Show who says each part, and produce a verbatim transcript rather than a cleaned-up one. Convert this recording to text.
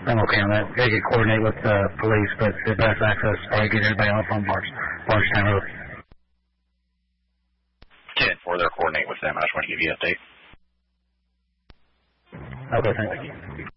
Speaker 1: I'm okay on that. They could coordinate with the police, but the best access is probably get everybody off on Barnes, Barnstown Road.
Speaker 2: ten four, they'll coordinate with them. I just want to give you an update.
Speaker 1: Okay, thank you.